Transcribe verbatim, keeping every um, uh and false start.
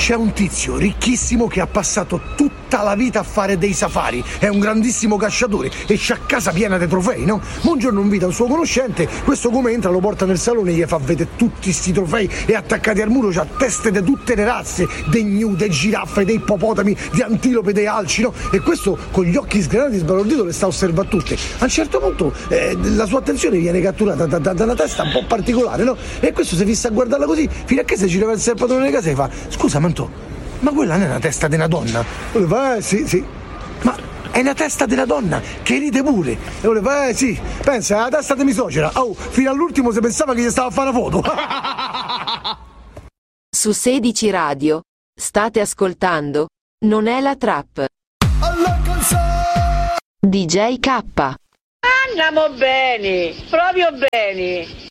C'è un tizio ricchissimo che ha passato tutta la vita a fare dei safari, è un grandissimo cacciatore e c'ha casa piena di trofei, no? Ma un giorno invita un suo conoscente, questo come entra lo porta nel salone e gli fa vedere tutti sti trofei e attaccati al muro c'ha teste di tutte le razze, dei gnu, dei giraffe, dei ippopotami, di antilope, dei alci, no? E questo con gli occhi sgranati sbalordito le sta osservando tutte. A un certo punto eh, la sua attenzione viene catturata da, da, da una testa un po' particolare, no? E questo si fissa a guardarla così fino a che si gira verso il padrone di casa e fa: scusa Mantò, ma quella non è una testa di una donna? E lui fa: eh sì, sì. Ma è una testa della donna che ride pure. E lui fa: eh sì, pensa, è la testa di mia suocera. Oh, fino all'ultimo si pensava che gli stava a fare una foto. Su sedici Radio state ascoltando Non è la trap. D J K. Andiamo bene, proprio bene.